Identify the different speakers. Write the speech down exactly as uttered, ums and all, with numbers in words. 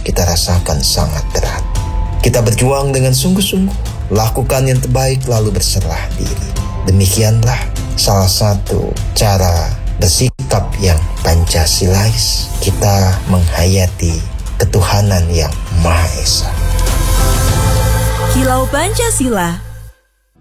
Speaker 1: kita rasakan sangat berat. Kita berjuang dengan sungguh-sungguh, lakukan yang terbaik lalu berserah diri. Demikianlah salah satu cara bersikap yang Pancasilais, kita menghayati ketuhanan yang Maha Esa.
Speaker 2: Kilau Pancasila